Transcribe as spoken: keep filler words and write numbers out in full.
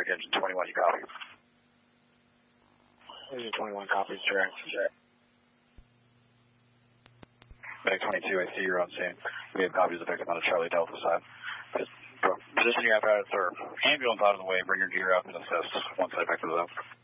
direct engine twenty-one, you copy. Engine twenty-one copies, direct. Medic twenty-two, I see you're on scene. We have copies of victim on the Charlie Delta side. Position your apparatus or ambulance out of the way, bring your gear up and assist once I pick this up.